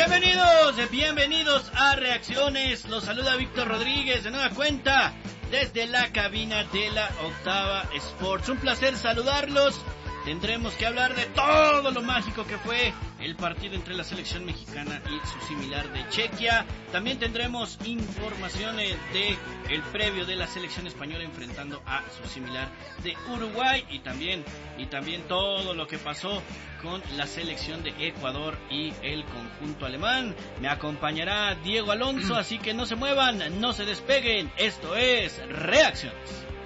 Bienvenidos a Reacciones. Los saluda Víctor Rodríguez de nueva cuenta desde la cabina de la Octava Sports. Un placer saludarlos. Tendremos que hablar de todo lo mágico que fue el partido entre la selección mexicana y su similar de Chequia. También tendremos informaciones de el previo de la selección española enfrentando a su similar de Uruguay y también todo lo que pasó con la selección de Ecuador y el conjunto alemán. Me acompañará Diego Alonso, así que no se muevan, no se despeguen. Esto es Reacciones.